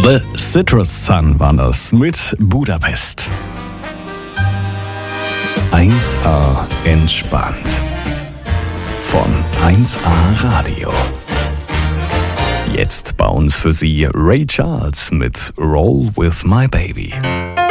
The Citrus Sun war das mit Budapest. 1A entspannt. Von 1A Radio. Jetzt bei uns für Sie Ray Charles mit Roll with My Baby.